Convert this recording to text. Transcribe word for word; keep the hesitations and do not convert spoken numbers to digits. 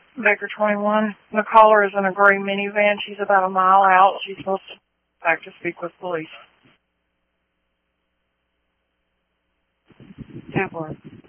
Baker twenty-one. The caller is in a gray minivan. She's about a mile out. She's supposed to back to speak with police. Ten four.